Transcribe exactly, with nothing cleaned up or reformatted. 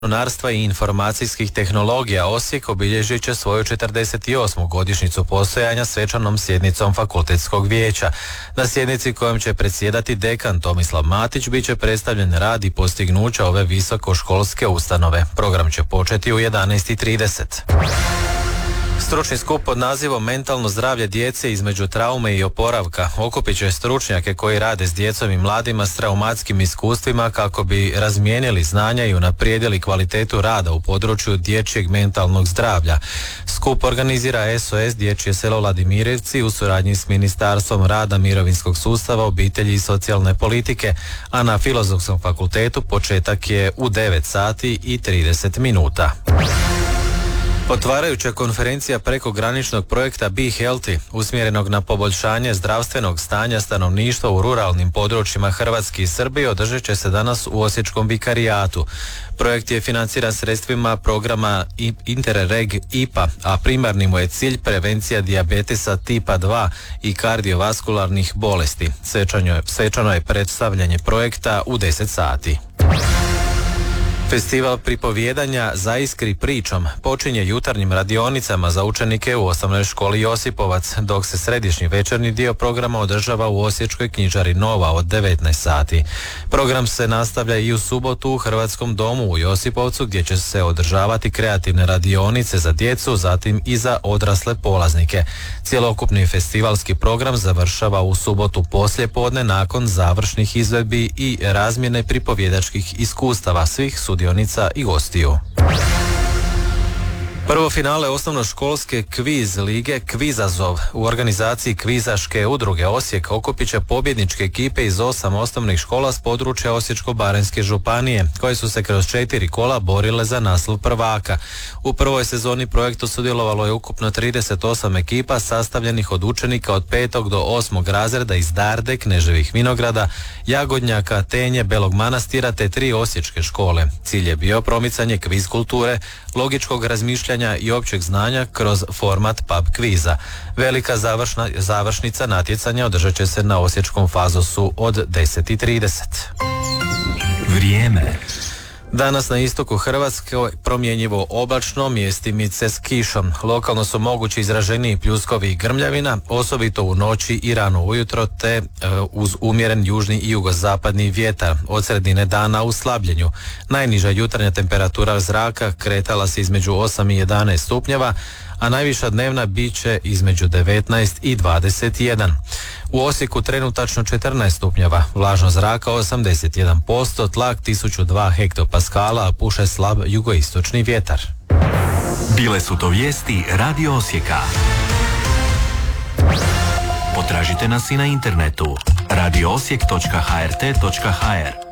računarstva i informacijskih tehnologija Osijek obilježit će svoju četrdeset osmu godišnjicu postojanja svečanom sjednicom fakultetskog vijeća. Na sjednici kojom će predsjedati dekan Tomislav Matić bit će predstavljen rad i postignuća ove visokoškolske ustanove. Program će početi u jedanaest i trideset. Stručni skup pod nazivom Mentalno zdravlje djece između traume i oporavka okupit će stručnjake koji rade s djecom i mladima s traumatskim iskustvima kako bi razmijenili znanja i unaprijedili kvalitetu rada u području dječjeg mentalnog zdravlja. Skup organizira S O S Dječje selo Vladimirevci u suradnji s Ministarstvom rada, mirovinskog sustava, obitelji i socijalne politike, a na Filozofskom fakultetu početak je u devet sati i trideset minuta. Otvarajuća konferencija prekograničnog projekta Be Healthy, usmjerenog na poboljšanje zdravstvenog stanja stanovništva u ruralnim područjima Hrvatske i Srbije, održat će se danas u Osječkom vikarijatu. Projekt je financiran sredstvima programa Interreg I P A, a primarni mu je cilj prevencija dijabetesa tipa dva i kardiovaskularnih bolesti. Svečano je predstavljanje projekta u deset sati. Festival pripovijedanja Zaiskri pričom počinje jutarnjim radionicama za učenike u osnovnoj školi Josipovac, dok se središnji večernji dio programa održava u Osječkoj knjižari Nova od devetnaest sati. Program se nastavlja i u subotu u Hrvatskom domu u Josipovcu, gdje će se održavati kreativne radionice za djecu, zatim i za odrasle polaznike. Cjelokupni festivalski program završava u subotu poslijepodne nakon završnih izvedbi i razmjene pripovjedačkih iskustava svih sudionika i gostiju. Prvo finale osnovnoškolske kviz lige Kvizazov u organizaciji Kvizaške udruge Osijek okupit će pobjedničke ekipe iz osam osnovnih škola s područja Osječko-baranjske županije, koje su se kroz četiri kola borile za naslov prvaka. U prvoj sezoni projektu sudjelovalo je ukupno trideset osam ekipa sastavljenih od učenika od petog do osmog razreda iz Darde, Kneževih Vinograda, Jagodnjaka, Tenje, Belog Manastira te tri osječke škole. Cilj je bio promicanje kviz kulture, logičkog razmišljanja i općeg znanja kroz format pub kviza. Velika završna, završnica natjecanja održat će se na Osječkom Fazosu od deset i trideset. Vrijeme. Danas na istoku Hrvatske promjenjivo oblačno, mjestimice s kišom. Lokalno su mogući izraženiji pljuskovi i grmljavina, osobito u noći i rano ujutro, te e, uz umjeren južni i jugozapadni vjetar. Od sredine dana u slabljenju. Najniža jutarnja temperatura zraka kretala se između osam i jedanaest stupnjeva, a najviša dnevna bit će između devetnaest i dvadeset jedan. U Osijeku trenutačno četrnaest stupnjeva, vlažnost zraka osamdeset jedan posto, tlak tisuću dva hektopaskala, a puše slab jugoistočni vjetar. Bile su to vijesti Radio Osijeka. Potražite nas i na internetu radio osijek točka h r t točka h r.